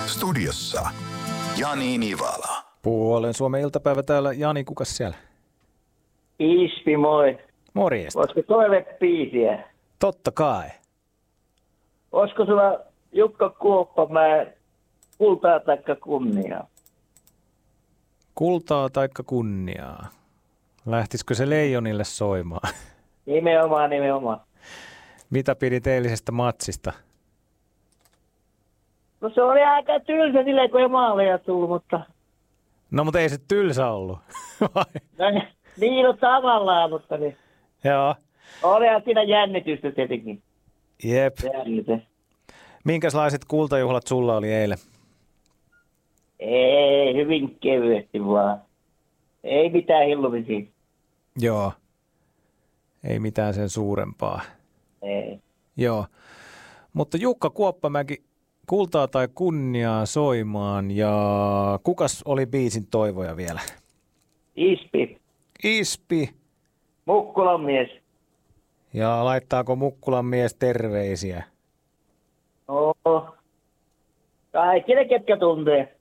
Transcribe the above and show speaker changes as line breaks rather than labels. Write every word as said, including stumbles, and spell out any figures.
Studiossa Jani Nivala.
Puolen Suomen iltapäivä täällä. Jani, kukas siellä?
Ispi, moi.
Morjesta.
Olisiko toivebiisiä?
Totta kai.
Olisiko sulla Jukka Kuoppamäen kultaa taikka kunniaa?
Kultaa taikka kunniaa? Lähtisikö se Leijonille soimaan?
Nimenomaan, nimenomaan.
Mitä pidit eilisestä matsista?
No se oli aika tylsä silleen, kun ei maaleja tullut, mutta...
No, mutta ei se tylsä ollut.
No, niin on tavallaan, mutta niin...
Joo.
Olihan siinä jännitystä tietenkin.
Jep.
Jännite.
Minkälaiset kultajuhlat sulla oli eilen?
Ei, hyvin kevyesti vaan. Ei mitään hillumisia.
Joo. Ei mitään sen suurempaa.
Ei.
Joo. Mutta Jukka Kuoppamäki, kultaa tai kunniaa soimaan, ja kukas oli biisin toivoja vielä?
Ispi.
Ispi.
Mukkulan mies.
Ja laittaako Mukkulan mies terveisiä?
No. Kaikille, ketkä tuntee.